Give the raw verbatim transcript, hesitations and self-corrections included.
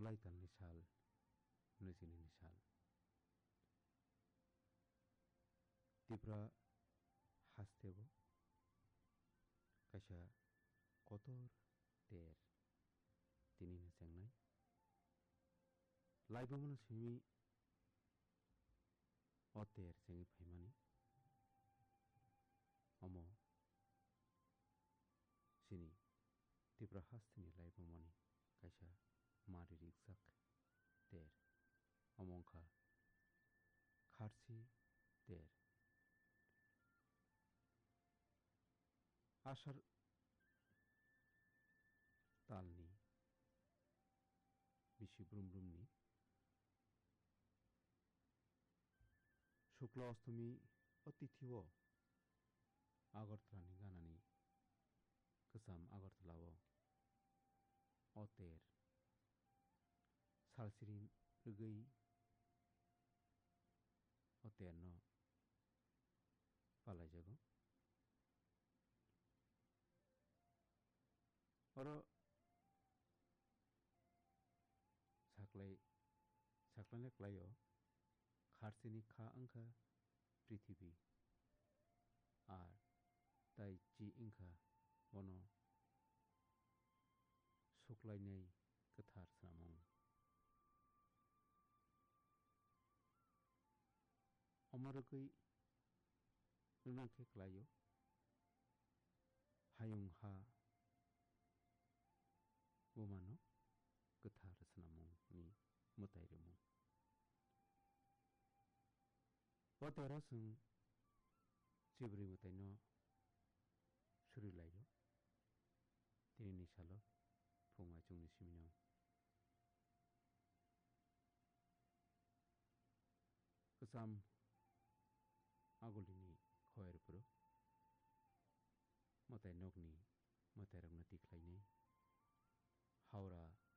जुलाई दाननि साल नैजिनैनि साल तिब्रा हास्तेबो कायसा कतर तेर तिनिनो जेंनाय लाइबोमोन सिमी अतेर जेंगे फैमानी अमो सिनी तिब्रा हास्तेनि लाइबोमानी कायसा मारी रिक्साक तेर अमोंखा खारसी तेर आसार तालनी बिशी ब्रुम ब्रुमनी शुक्ला अष्टमी अतिथिवो आगरतलानी गानानी गोजाम आगरतलावो अतेर सालसिरिन रुगै अतेर न पालायजागो और साक्लाय साक्लायना क्लायो खारसेनी खा अंखा पृथ्वी आर ताई ची इंखा वनो सुक्लायनाय गोथार सामों अमरगै नोंनांखे क्लायो हायुं हा वमानो गोथार सामोंनि मुतायरमुं अतेरा जों जिब्रै मुतायनो सुरिलायो दिनैनि सालो फुङा जोंनि सिमिनाव गोजाम आगलिनी खयरफोर मताय नगनी मतायरमना तिख्लायनाय हावरा